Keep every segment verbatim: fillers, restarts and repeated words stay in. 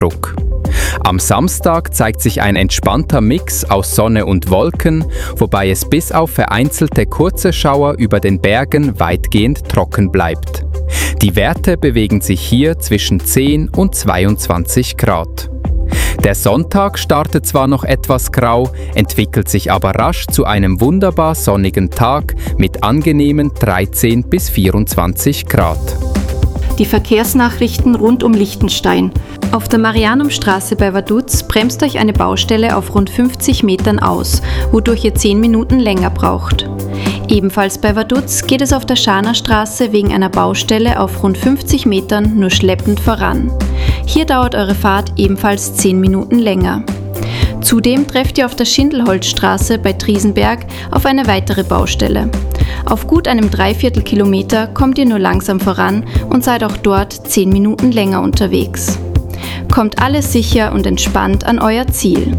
Eindruck. Am Samstag zeigt sich ein entspannter Mix aus Sonne und Wolken, wobei es bis auf vereinzelte kurze Schauer über den Bergen weitgehend trocken bleibt. Die Werte bewegen sich hier zwischen zehn und zweiundzwanzig Grad. Der Sonntag startet zwar noch etwas grau, entwickelt sich aber rasch zu einem wunderbar sonnigen Tag mit angenehmen dreizehn bis vierundzwanzig Grad. Die Verkehrsnachrichten rund um Liechtenstein. Auf der Marianumstraße bei Vaduz bremst euch eine Baustelle auf rund fünfzig Metern aus, wodurch ihr zehn Minuten länger braucht. Ebenfalls bei Vaduz geht es auf der Scharnerstraße wegen einer Baustelle auf rund fünfzig Metern nur schleppend voran. Hier dauert eure Fahrt ebenfalls zehn Minuten länger. Zudem trefft ihr auf der Schindelholzstraße bei Triesenberg auf eine weitere Baustelle. Auf gut einem Dreiviertelkilometer kommt ihr nur langsam voran und seid auch dort zehn Minuten länger unterwegs. Kommt alles sicher und entspannt an euer Ziel.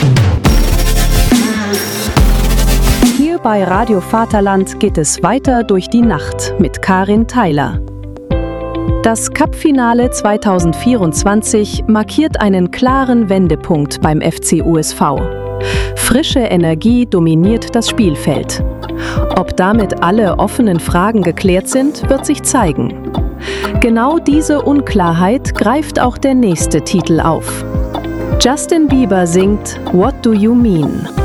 Hier bei Radio Vaterland geht es weiter durch die Nacht mit Karin Theiler. Das Cup-Finale zweitausendvierundzwanzig markiert einen klaren Wendepunkt beim F C U S V. Frische Energie dominiert das Spielfeld. Ob damit alle offenen Fragen geklärt sind, wird sich zeigen. Genau diese Unklarheit greift auch der nächste Titel auf. Justin Bieber singt What Do You Mean?